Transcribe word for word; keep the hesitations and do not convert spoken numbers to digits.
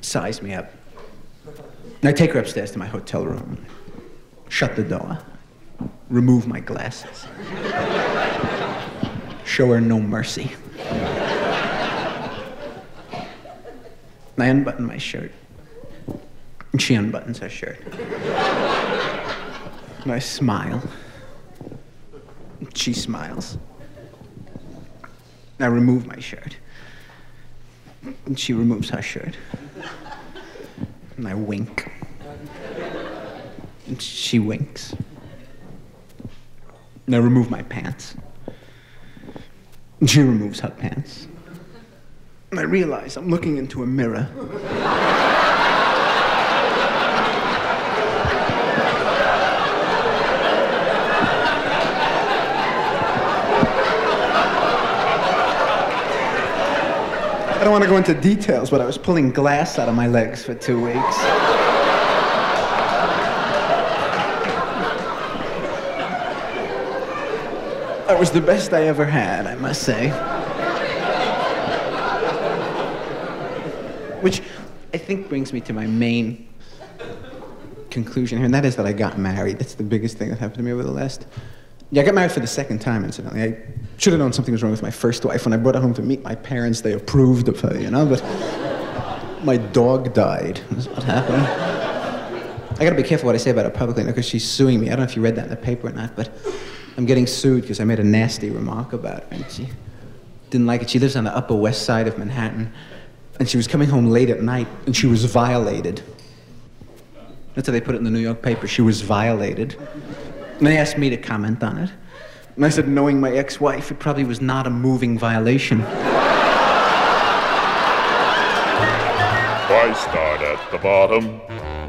size me up. And I take her upstairs to my hotel room, shut the door, remove my glasses, show her no mercy. And I unbutton my shirt, and she unbuttons her shirt. And I smile. She smiles. I remove my shirt. And she removes her shirt. And I wink. And she winks. And I remove my pants. And she removes her pants. And I realize I'm looking into a mirror. I don't want to go into details, but I was pulling glass out of my legs for two weeks. That was the best I ever had, I must say. Which I think brings me to my main conclusion here, and that is that I got married. That's the biggest thing that happened to me over the last... Yeah, I got married for the second time, incidentally. I should have known something was wrong with my first wife. When I brought her home to meet my parents, they approved of her, you know, but my dog died. That's what happened. I gotta be careful what I say about her publicly, because she's suing me. I don't know if you read that in the paper or not, but I'm getting sued because I made a nasty remark about her, and she didn't like it. She lives on the Upper West Side of Manhattan, and she was coming home late at night, and she was violated. That's how they put it in the New York paper. She was violated. And they asked me to comment on it. And I said, knowing my ex-wife, it probably was not a moving violation. Why start at the bottom?